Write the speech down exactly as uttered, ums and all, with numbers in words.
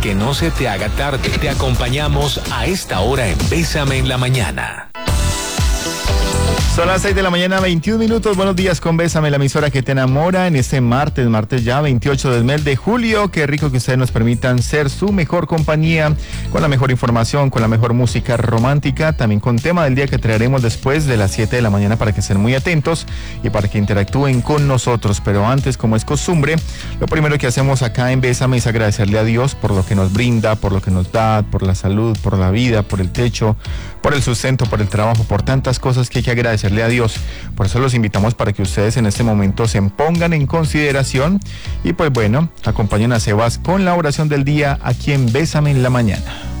que no se te haga tarde. Te acompañamos a esta hora en Bésame en la Mañana. Son las seis de la mañana, veintiún minutos. Buenos días con Bésame, la emisora que te enamora en este martes, martes ya veintiocho del mes de julio. Qué rico que ustedes nos permitan ser su mejor compañía, con la mejor información, con la mejor música romántica, también con tema del día que traeremos después de las siete de la mañana para que estén muy atentos y para que interactúen con nosotros. Pero antes, como es costumbre, lo primero que hacemos acá en Bésame es agradecerle a Dios por lo que nos brinda, por lo que nos da, por la salud, por la vida, por el techo, por el sustento, por el trabajo, por tantas cosas que hay que agradecerle a Dios. Por eso los invitamos para que ustedes en este momento se pongan en consideración y pues bueno, acompañen a Sebas con la oración del día aquí en Bésame en la Mañana.